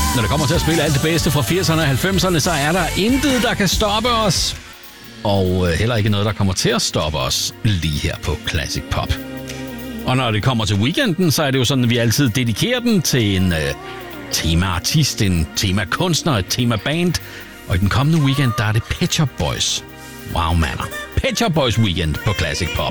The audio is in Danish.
Når det kommer til at spille alt det bedste fra 80'erne og 90'erne, så er der intet, der kan stoppe os. Og heller ikke noget, der kommer til at stoppe os lige her på Classic Pop. Og når det kommer til weekenden, så er det jo sådan, at vi altid dedikerer den til en temaartist, en temakunstner, et temaband. Og i den kommende weekend, der er det Pet Shop Boys. Wow, mander. Pet Shop Boys Weekend på Classic Pop.